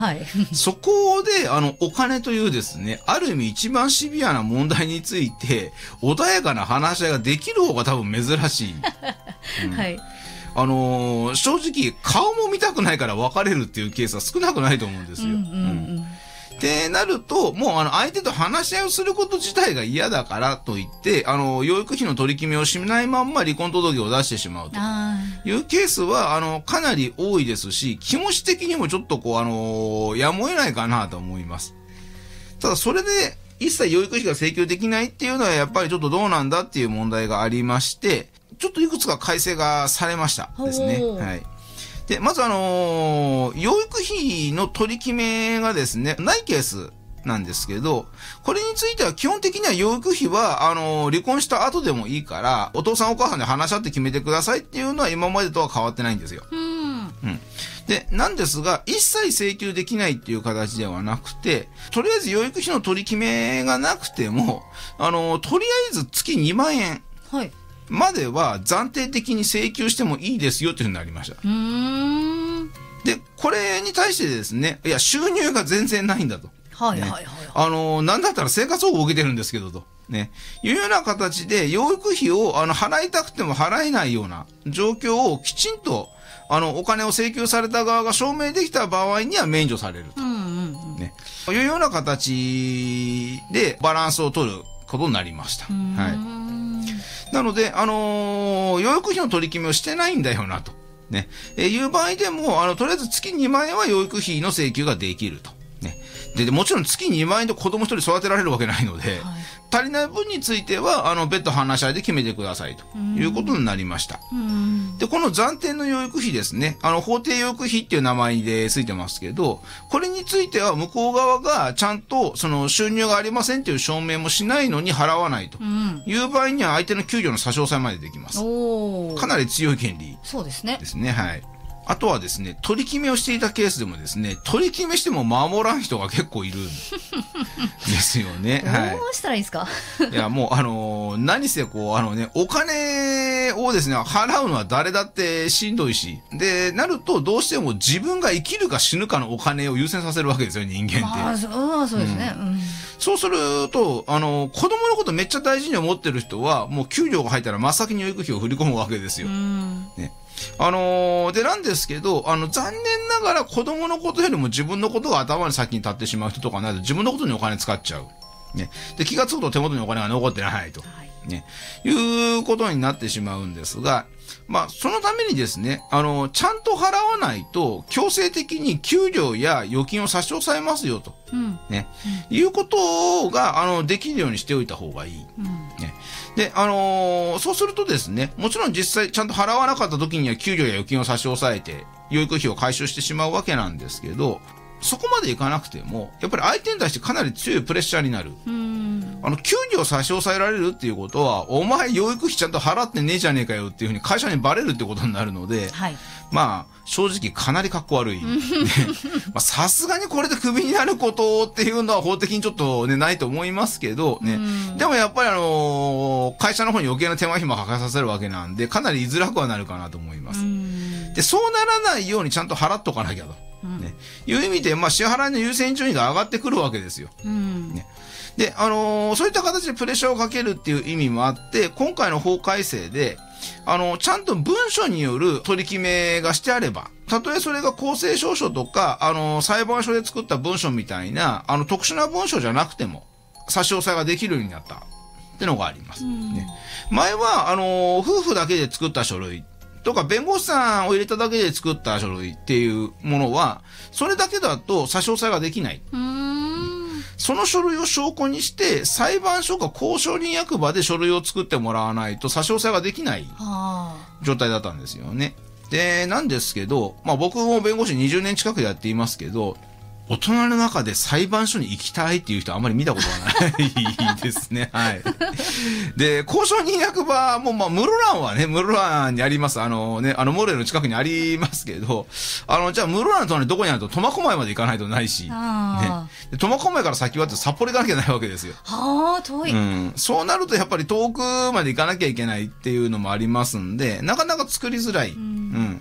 はい。 そこで、お金というですね、ある意味一番シビアな問題について、穏やかな話し合いができる方が多分珍しい。 はい。 正直、顔も見たくないから別れるっていうケースは少なくないと思うんですよ。ってなると、もう相手と話し合いをすること自体が嫌だからといって、養育費の取り決めをしないまんま離婚届を出してしまうというケースは、かなり多いですし、気持ち的にもちょっとやむを得ないかなと思います。ただ、それで、一切養育費が請求できないっていうのはやっぱりちょっとどうなんだっていう問題がありまして、ちょっといくつか改正がされましたですね。はい。で、まず養育費の取り決めがですね、ないケースなんですけど、これについては基本的には養育費は、離婚した後でもいいから、お父さんお母さんで話し合って決めてくださいっていうのは今までとは変わってないんですよ。で、なんですが、一切請求できないっていう形ではなくて、とりあえず養育費の取り決めがなくても、とりあえず月2万円。はい。までは暫定的に請求してもいいですよというふうになりました。で、これに対してですね、いや、収入が全然ないんだと。はいはいはい。なんだったら生活保護を受けてるんですけどと。ね。いうような形で、養育費を、払いたくても払えないような状況をきちんと、お金を請求された側が証明できた場合には免除されると。ね。いうような形でバランスを取ることになりました。はい。なので、養育費の取り決めをしてないんだよな、と。ね。いう場合でも、とりあえず月2万円は養育費の請求ができると。ね。で、もちろん月2万円で子供一人育てられるわけないので、はい、足りない分については、別途話し合いで決めてくださいということになりました。で、この暫定の養育費ですね、法定養育費っていう名前でついてますけど、これについては向こう側がちゃんとその収入がありませんという証明もしないのに払わないという場合には相手の給与の差し押さえまでできます。かなり強い権利ですね。ですね。はい。あとはですね、取り決めをしていたケースでもですね、取り決めしても守らん人が結構いるんですよね。 はい。どうしたらいいですか？ いや、もう、何せお金をですね、払うのは誰だってしんどいし。で、なるとどうしても自分が生きるか死ぬかのお金を優先させるわけですよ、人間って。 そうですね。 そうすると、子供のことめっちゃ大事に思ってる人は、もう給料が入ったら真っ先に養育費を振り込むわけですよ。ね。で、なんですけど、残念ながら子供のことよりも自分のことが頭に先に立ってしまう人とかないと自分のことにお金使っちゃう。ね。で、気がつくと手元にお金が残ってないと。ね。いうことになってしまうんですが、まあ、そのためにですね、ちゃんと払わないと、強制的に給料や預金を差し押さえますよと。ね。いうことが、できるようにしておいた方がいい。ね。で、そうするとですね、もちろん実際ちゃんと払わなかった時には給料や預金を差し押さえて、養育費を回収してしまうわけなんですけど、そこまでいかなくても、やっぱり相手に対してかなり強いプレッシャーになる。給料差し押さえられるっていうことは、お前養育費ちゃんと払ってねえじゃねえかよっていうふうに会社にバレるってことになるので、はい、まあ、正直かなりかっこ悪い。さすがにこれでクビになることっていうのは法的にちょっとね、ないと思いますけど、ね。でもやっぱり会社の方に余計な手間暇かけさせるわけなんで、かなり居づらくはなるかなと思います。で、そうならないようにちゃんと払っとかなきゃと。ね。いう意味で、まあ、支払いの優先順位が上がってくるわけですよ。ね。で、そういった形でプレッシャーをかけるっていう意味もあって、今回の法改正で、ちゃんと文書による取り決めがしてあれば、たとえそれが公正証書とか、裁判所で作った文書みたいな、特殊な文書じゃなくても、差し押さえができるようになったってのがあります。ね。前は、夫婦だけで作った書類とか、弁護士さんを入れただけで作った書類っていうものは、それだけだと差し押さえができない。その書類を証拠にして、裁判所が公証人役場で書類を作ってもらわないと差し押さえができない状態だったんですよね。で、なんですけど、まあ僕も弁護士20年近くやっていますけど、大人の中で裁判所に行きたいっていう人はあんまり見たことがないですね。はい。で、交渉人役場も、まあ、室蘭はね、室蘭にあります。モレルの近くにありますけど、じゃあ室蘭の隣どこにあると苫小牧まで行かないとないし、ね。苫小牧から先はって札幌行かなきゃないわけですよ。 はあ、遠い。 そうなるとやっぱり遠くまで行かなきゃいけないっていうのもありますんで、なかなか作りづらい。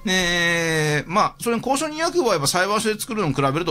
まあ、それに交渉人役場は裁判所で作るのに比べると